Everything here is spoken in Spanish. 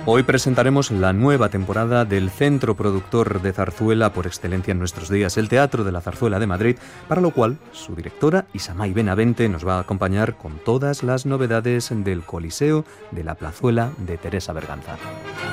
Hoy presentaremos la nueva temporada del Centro Productor de Zarzuela por excelencia en nuestros días, el Teatro de la Zarzuela de Madrid, para lo cual su directora, Isamay Benavente, nos va a acompañar con todas las novedades del Coliseo de la Plazuela de Teresa Berganza.